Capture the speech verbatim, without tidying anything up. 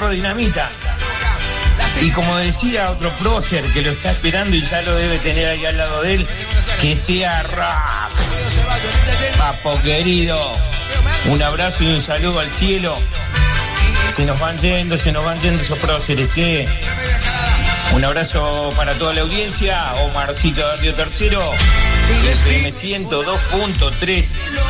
perro dinamita. Y como decía otro prócer que lo está esperando y ya lo debe tener ahí al lado de él, que sea rock. Papo querido, un abrazo y un saludo al cielo. Se nos van yendo, se nos van yendo esos próceres, che. Un abrazo para toda la audiencia. Omarcito de Río Tercero, F M ciento dos punto tres.